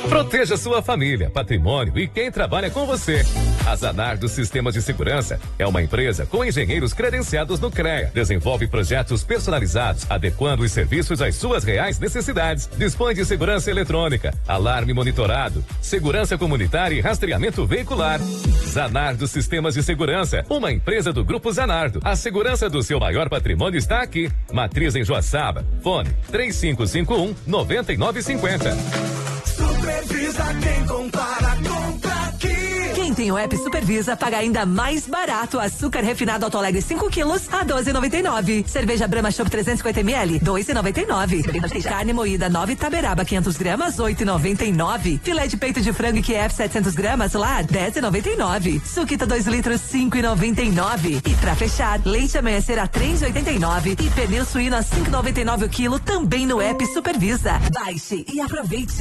Proteja sua família, patrimônio e quem trabalha com você. A Zanardo Sistemas de Segurança é uma empresa com engenheiros credenciados no CREA. Desenvolve projetos personalizados, adequando os serviços às suas reais necessidades. Dispõe de segurança eletrônica, alarme monitorado, segurança comunitária e rastreamento veicular. Zanardo Sistemas de Segurança, uma empresa do Grupo Zanardo. A segurança do seu maior patrimônio está aqui. Matriz em Joaçaba. Fone 3551-9950. Supervisa quem compara, compra aqui. Quem tem o app Supervisa paga ainda mais barato. Açúcar refinado Alto Alegre 5 quilos a 12,99. Cerveja Brahma Chopp 350 ml 2,99. Carne moída 9 Taberaba 500 gramas 8,99. Filé de peito de frango QF 700 gramas lá 10,99. Suquita 2 litros 5,99. E pra fechar, leite amanhecer a 3,89 e pneu suíno a 5,99 o quilo também no app Supervisa. Baixe e aproveite.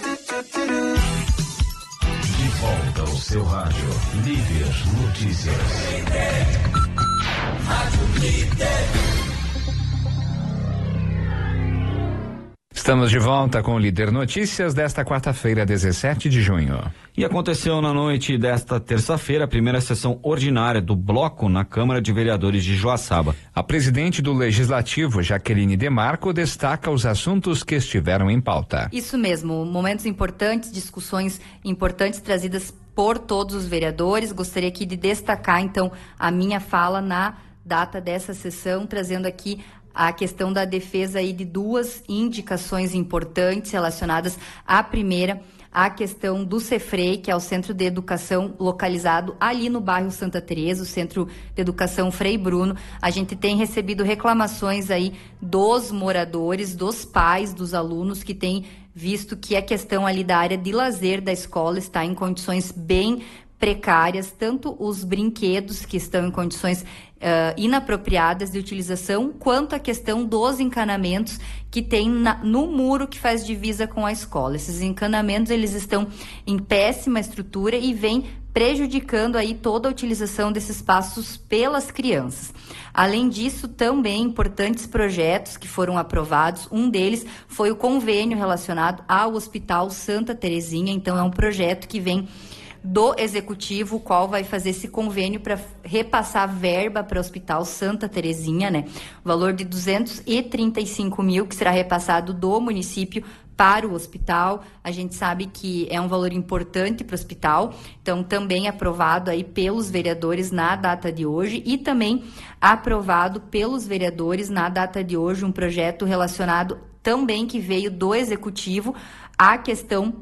De volta ao seu rádio, Líder Notícias. Rádio Líder. Estamos de volta com o Líder Notícias desta quarta-feira, 17 de junho. E aconteceu na noite desta terça-feira a primeira sessão ordinária do bloco na Câmara de Vereadores de Joaçaba. A presidente do Legislativo, Jaqueline Demarco, destaca os assuntos que estiveram em pauta. Isso mesmo, momentos importantes, discussões importantes trazidas por todos os vereadores. Gostaria aqui de destacar, então, a minha fala na data dessa sessão, trazendo aqui a questão da defesa aí de duas indicações importantes relacionadas à primeira, a questão do Cefrei, que é o Centro de Educação localizado ali no bairro Santa Teresa, o Centro de Educação Frei Bruno. A gente tem recebido reclamações aí dos moradores, dos pais, dos alunos que têm visto que a questão ali da área de lazer da escola está em condições bem precárias, tanto os brinquedos que estão em condições inapropriadas de utilização, quanto a questão dos encanamentos que tem no muro que faz divisa com a escola. Esses encanamentos, eles estão em péssima estrutura e vêm prejudicando aí toda a utilização desses espaços pelas crianças. Além disso, também importantes projetos que foram aprovados. Um deles foi o convênio relacionado ao Hospital Santa Terezinha. Então, é um projeto que vem do Executivo, o qual vai fazer esse convênio para repassar verba para o Hospital Santa Terezinha, né? O valor de 235 mil que será repassado do município para o hospital. A gente sabe que é um valor importante para o hospital, então também aprovado aí pelos vereadores na data de hoje e também aprovado pelos vereadores na data de hoje um projeto relacionado também que veio do Executivo à questão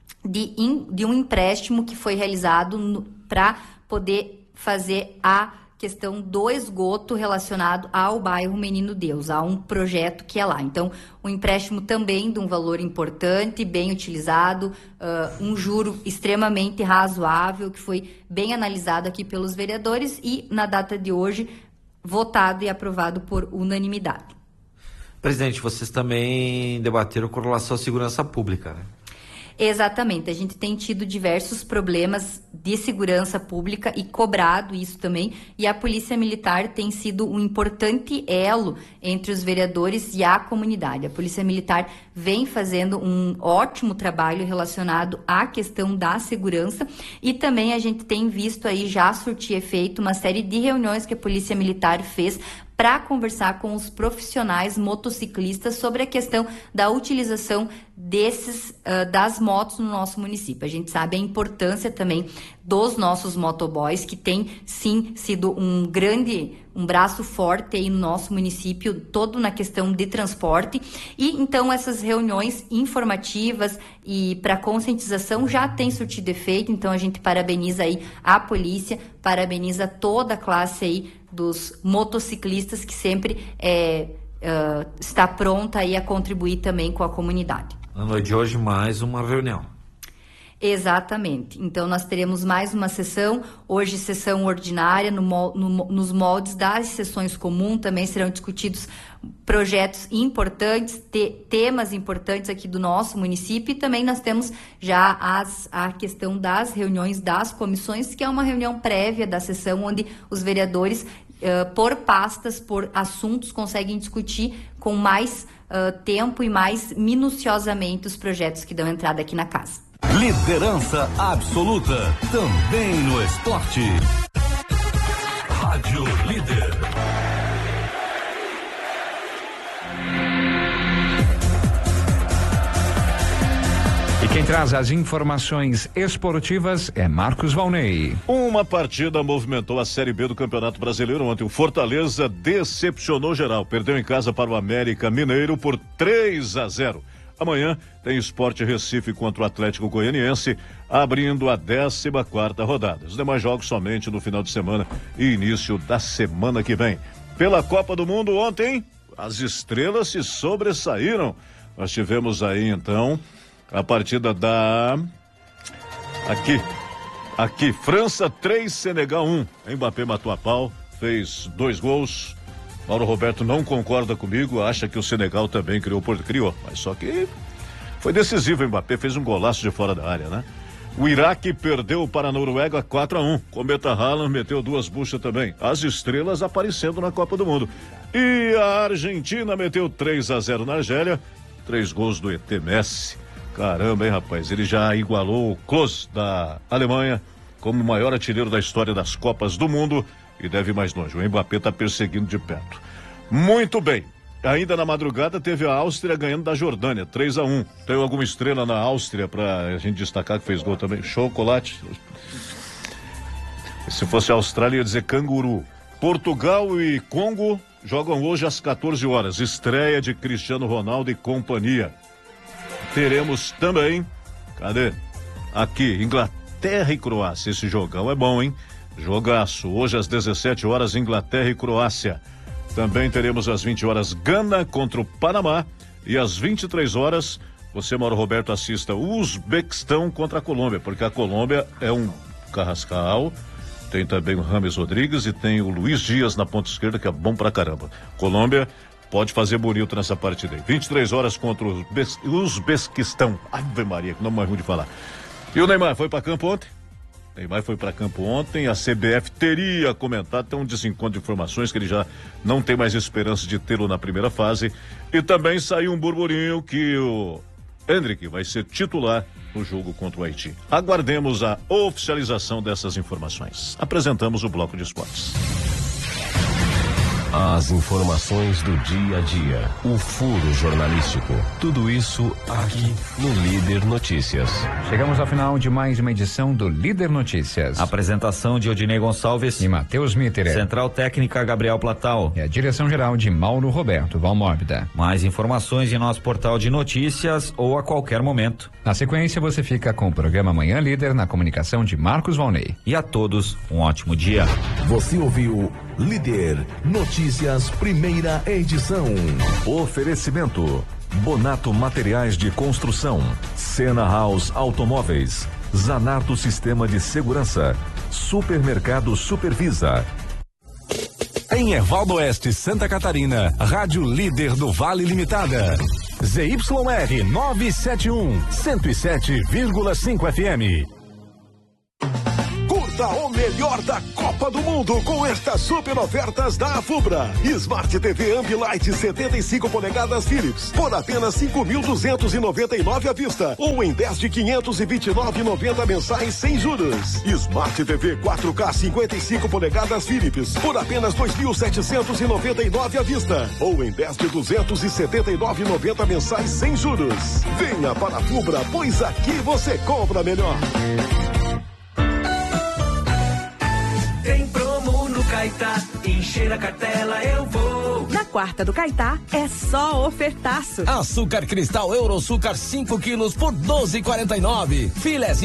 de um empréstimo que foi realizado para poder fazer a questão do esgoto relacionado ao bairro Menino Deus, há um projeto que é lá. Então, um empréstimo também de um valor importante, bem utilizado, um juro extremamente razoável, que foi bem analisado aqui pelos vereadores e, na data de hoje, votado e aprovado por unanimidade. Presidente, vocês também debateram com relação à segurança pública, né? Exatamente, a gente tem tido diversos problemas de segurança pública e cobrado isso também, e a Polícia Militar tem sido um importante elo entre os vereadores e a comunidade. A Polícia Militar vem fazendo um ótimo trabalho relacionado à questão da segurança e também a gente tem visto aí já surtir efeito uma série de reuniões que a Polícia Militar fez para conversar com os profissionais motociclistas sobre a questão da utilização das motos no nosso município. A gente sabe a importância também dos nossos motoboys, que tem sim sido um braço forte aí no nosso município, todo na questão de transporte. E então essas reuniões informativas e para conscientização já tem surtido efeito. Então a gente parabeniza aí a polícia, parabeniza toda a classe aí dos motociclistas que sempre está pronta aí a contribuir também com a comunidade. Na noite de hoje, mais uma reunião. Exatamente. Então, nós teremos mais uma sessão, hoje sessão ordinária, nos moldes das sessões comuns, também serão discutidos projetos importantes, temas importantes aqui do nosso município, e também nós temos já a questão das reuniões das comissões, que é uma reunião prévia da sessão, onde os vereadores, por pastas, por assuntos, conseguem discutir com mais tempo e mais minuciosamente os projetos que dão entrada aqui na casa. Liderança absoluta, também no esporte. Rádio Líder. E quem traz as informações esportivas é Marcos Valnei. Uma partida movimentou a Série B do Campeonato Brasileiro ontem. O Fortaleza decepcionou geral. Perdeu em casa para o América Mineiro por 3-0. Amanhã tem Sport Recife contra o Atlético Goianiense, abrindo a 14ª rodada. Os demais jogos somente no final de semana e início da semana que vem. Pela Copa do Mundo ontem, as estrelas se sobressaíram. Nós tivemos aí então a partida da aqui França 3, Senegal 1. Mbappé matou a pau, fez 2 gols. Mauro Roberto não concorda comigo, acha que o Senegal também criou, mas só que foi decisivo. O Mbappé fez um golaço de fora da área, né? O Iraque perdeu para a Noruega 4-1. Cometa Haaland meteu 2 buchas também. As estrelas aparecendo na Copa do Mundo. E a Argentina meteu 3-0 na Argélia. 3 gols do ET Messi. Caramba, hein, rapaz? Ele já igualou o Klose da Alemanha como o maior artilheiro da história das Copas do Mundo e deve ir mais longe. O Mbappé está perseguindo de perto. Muito bem. Ainda na madrugada teve a Áustria ganhando da Jordânia, 3-1. Tem alguma estrela na Áustria pra a gente destacar que fez gol também? Chocolate. Se fosse a Austrália, ia dizer canguru. Portugal e Congo jogam hoje às 14 horas. Estreia de Cristiano Ronaldo e companhia. Teremos também, aqui, Inglaterra e Croácia. Esse jogão é bom, hein? Jogaço. Hoje às 17 horas, Inglaterra e Croácia. Também teremos às 20 horas Gana contra o Panamá e às 23 horas, você, Mauro Roberto, assista o Uzbequistão contra a Colômbia, porque a Colômbia é um carrascal, tem também o Rames Rodrigues e tem o Luiz Dias na ponta esquerda, que é bom pra caramba. Colômbia pode fazer bonito nessa partida aí. 23 horas contra o Uzbequistão. Ave Maria, que nome mais ruim de falar. E o Neymar foi pra campo ontem? Neymar foi para campo ontem, a CBF teria comentado, tem um desencontro de informações que ele já não tem mais esperança de tê-lo na primeira fase, e também saiu um burburinho que o Endrick vai ser titular no jogo contra o Haiti. Aguardemos a oficialização dessas informações. Apresentamos o bloco de esportes. As informações do dia a dia, o furo jornalístico, tudo isso aqui no Líder Notícias. Chegamos ao final de mais uma edição do Líder Notícias. Apresentação de Odinei Gonçalves e Matheus Mitter. Central Técnica Gabriel Platal. E a direção geral de Mauro Roberto Valmórbida. Mais informações em nosso portal de notícias ou a qualquer momento. Na sequência, você fica com o programa Manhã Líder na comunicação de Marcos Valnei. E a todos, um ótimo dia. Você ouviu Líder Notícias, primeira edição. Oferecimento: Bonato Materiais de Construção, Sena House Automóveis, Zanardo Sistema de Segurança, Supermercado Supervisa. Em Ervaldo Oeste, Santa Catarina, Rádio Líder do Vale Limitada. ZYR 971, 107,5 FM. Curta o melhor da Copa do Mundo com estas super ofertas da Afubra. Smart TV Ambilight 75 polegadas Philips por apenas 5.299 à vista ou em 10 de 529,90 mensais sem juros. Smart TV 4K 55 polegadas Philips por apenas 2.799 à vista ou em 10 de 279,90 mensais sem juros. Venha para a Afubra, pois aqui você compra melhor. Tem promo no Caetá, encher a cartela eu vou. Na quarta do Caetá é só ofertaço. Açúcar cristal Euroçúcar 5 quilos por 12,49. Filezinho